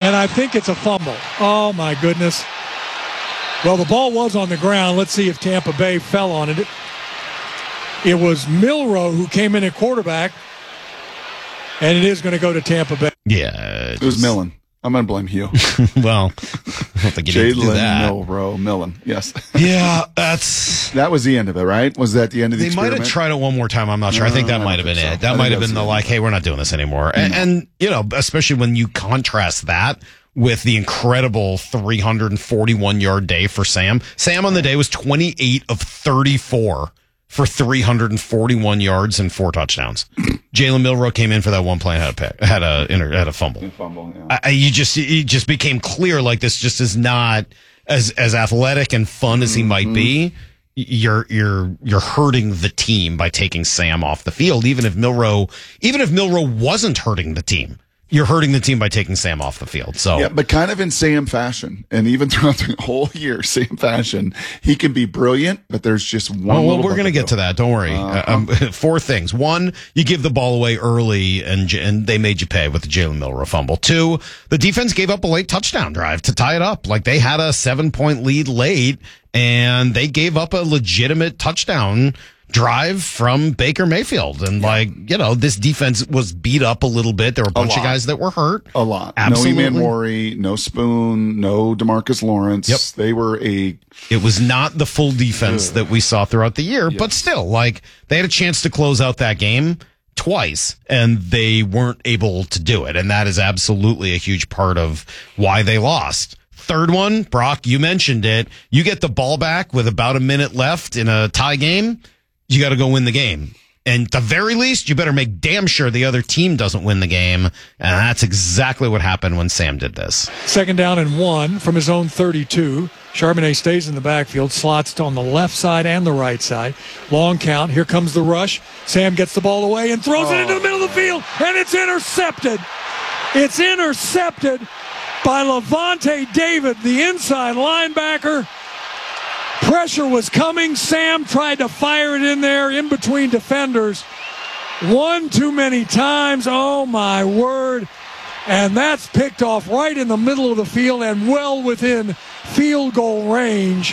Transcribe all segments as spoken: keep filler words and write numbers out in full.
and I think it's a fumble. Oh, my goodness. Well, the ball was on the ground. Let's see if Tampa Bay fell on it. It was Milroe who came in at quarterback, and it is going to go to Tampa Bay. Yeah. It was Millen. I'm going to blame Hugh. Well, I don't think you need to do that. Jalen Milroe, Millen, yes. Yeah, that's... That was the end of it, right? Was that the end of the They experiment? might have tried it one more time. I'm not sure. No, I think that might have been so. it. That might have been the, like, hey, we're not doing this anymore. And, Mm-hmm. and, you know, especially when you contrast that with the incredible three hundred forty-one yard day for Sam. Sam on the day was twenty-eight of thirty-four for three hundred forty-one yards and four touchdowns. Jalen Milroe came in for that one play and had a pick, had a inter, had a fumble. A fumble yeah. I, you just it just became clear like this just is not as as athletic and fun as he mm-hmm. might be. You're you're you're hurting the team by taking Sam off the field. Even if Milroe even if Milroe wasn't hurting the team, you're hurting the team by taking Sam off the field. So yeah, but kind of in Sam fashion, and even throughout the whole year, Sam fashion, he can be brilliant, but there's just one. Oh, well, we're going to get to that. Don't worry. Uh-huh. Um, four things: one, you give the ball away early, and and they made you pay with the Jalen Milroe fumble. Two, the defense gave up a late touchdown drive to tie it up. Like they had a seven point lead late, and they gave up a legitimate touchdown drive from Baker Mayfield. And, yeah. like, you know, this defense was beat up a little bit. There were a bunch a of guys that were hurt. A lot. Absolutely. No Eman Mori, no Spoon, no DeMarcus Lawrence. Yep. They were a... It was not the full defense Ugh. that we saw throughout the year, yes. but still, like, they had a chance to close out that game twice, and they weren't able to do it. And that is absolutely a huge part of why they lost. Third one, Brock, you mentioned it. You get the ball back with about a minute left in a tie game. You got to go win the game. And at the very least, you better make damn sure the other team doesn't win the game. And that's exactly what happened when Sam did this. Second down and one from his own thirty-two. Charbonnet stays in the backfield, slots on the left side and the right side. Long count. Here comes the rush. Sam gets the ball away and throws oh. it into the middle of the field, and it's intercepted. It's intercepted by Levante David, the inside linebacker. Pressure was coming. Sam tried to fire it in there in between defenders. One too many times. Oh, my word. And that's picked off right in the middle of the field and well within field goal range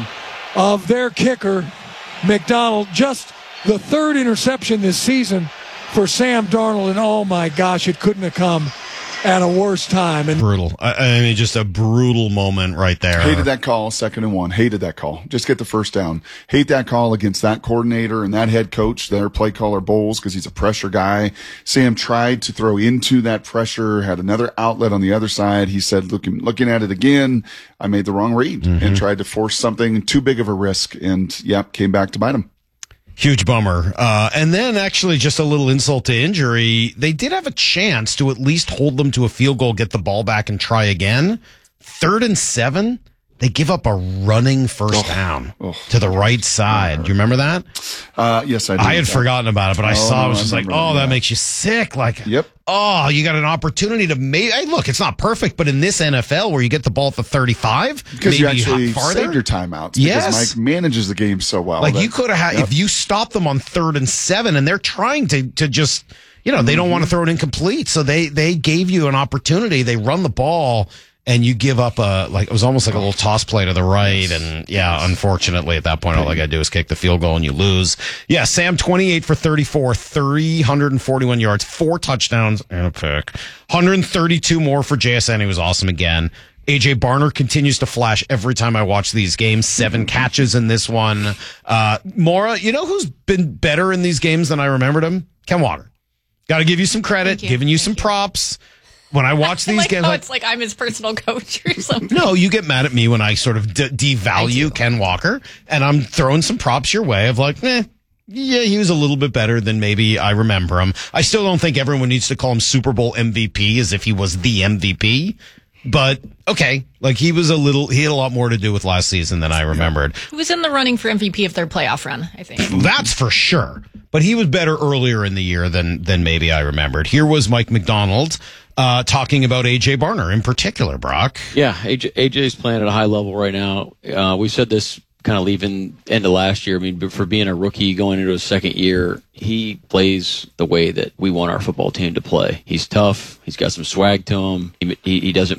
of their kicker, McDonald. Just the third interception this season for Sam Darnold. And, oh, my gosh, it couldn't have come at a worse time. And brutal. I, I mean, just a brutal moment right there. Hated that call, second and one. Hated that call. Just get the first down. Hate that call against that coordinator and that head coach, their play caller Bowles, because he's a pressure guy. Sam tried to throw into that pressure, had another outlet on the other side. He said, looking, looking at it again, I made the wrong read mm-hmm. and tried to force something too big of a risk. And, yep, came back to bite him. Huge bummer. Uh, and then actually just a little insult to injury. They did have a chance to at least hold them to a field goal, get the ball back and try again. Third and seven. They give up a running first oh, down oh, to the right side. Do you remember that? Uh, yes, I do. I had forgotten about it, but I oh, saw it. I was just like, oh, that, that makes you sick. Like, yep. oh, you got an opportunity to make. Hey, look, it's not perfect, but in this N F L where you get the ball at the thirty-five, because you actually farther, saved your timeouts. Yes. Because Mike manages the game so well. Like, that, you could have had, yep. if you stop them on third and seven and they're trying to, to just, you know, they mm-hmm. don't want to throw it incomplete. So they, they gave you an opportunity. They run the ball. And you give up a, like, it was almost like a little toss play to the right. And yeah, unfortunately at that point, all I got to do is kick the field goal and you lose. Yeah, Sam, twenty-eight for thirty-four, three hundred forty-one yards, four touchdowns and a pick. one hundred thirty-two more for J S N. He was awesome again. A J Barner continues to flash every time I watch these games. Seven catches in this one. Uh, Maura, you know who's been better in these games than I remembered him? Ken Walker. Got to give you some credit, you. giving you Thank some you. props. When I watch these like games, how like, it's like I'm his personal coach or something. No, you get mad at me when I sort of de- devalue Ken Walker, and I'm throwing some props your way of like, eh, yeah, he was a little bit better than maybe I remember him. I still don't think everyone needs to call him Super Bowl M V P as if he was the M V P. But, okay, like he was a little, he had a lot more to do with last season than I remembered. He was in the running for M V P of their playoff run, I think. That's for sure. But he was better earlier in the year than, than maybe I remembered. Here was Mike McDonald uh, talking about A J Barner in particular, Brock. Yeah, A J, A J's playing at a high level right now. Uh, we said this kind of leaving end of last year. I mean, for being a rookie going into his second year, he plays the way that we want our football team to play. He's tough. He's got some swag to him. He, he, he doesn't